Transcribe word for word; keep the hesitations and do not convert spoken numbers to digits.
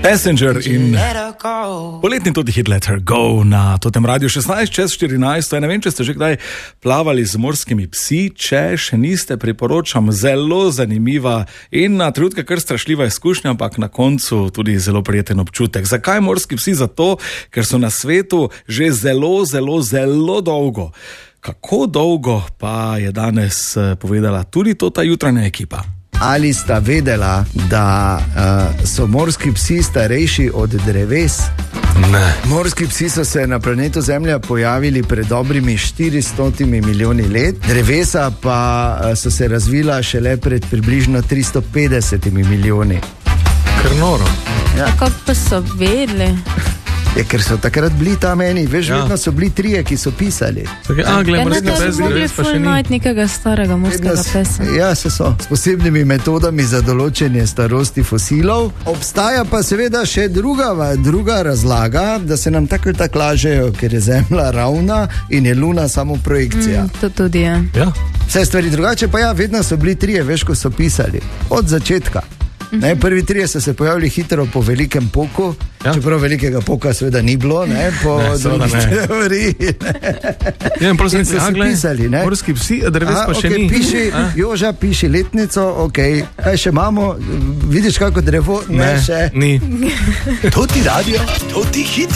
Passenger in poletni tudi hit Let Her Go na totem radiju šestnajst čez štirinajst. Ja, ne vem, če ste že kdaj plavali z morskimi psi, če še niste, priporočam, zelo zanimiva in na trenutke kar strašljiva izkušnja, ampak na koncu tudi zelo prijeten občutek. Zakaj morski psi? Zato, ker so na svetu že zelo, zelo, zelo dolgo. Kako dolgo pa je danes povedala tudi to ta jutranja ekipa. Ali sta vedela, da uh, so morski psi starejši od dreves? Ne. Morski psi so se na planetu Zemlja pojavili pred dobrimi štiristo milijoni let, drevesa pa uh, so se razvila šele pred približno tristo petdeset milijoni. Kar noro. Ja. Kako pa so vedeli? Je, ker so takrat bili tam eni, veš, ja. Vedno so bili trije, ki so pisali. Tako, a, gled, ja, morski pes, dreves pa še ni. Nekega starega morskega pesa. Ja, se so. S posebnimi metodami za določenje starosti fosilov. Obstaja pa seveda še druga, druga razlaga, da se nam tako tako lažejo, ker je Zemlja ravna in je Luna samo projekcija. Mm, to tudi je. Ja. Vse stvari drugače, pa ja, vedno so bili trije, veš, ko so pisali. Od začetka. Ne, prvi trije so se pojavili hitro po velikem poku, ja. Čeprav velikega poka seveda ni bilo, ne, po drugih teoriji. Ja, prosim, so se pisali, ne. Morski psi, a dreves pa še okay, ni. Piši, Joža, piši letnico, ok, kaj še imamo, vidiš kako drevo, ne, ne še. Ni. To ti radio, to ti hit.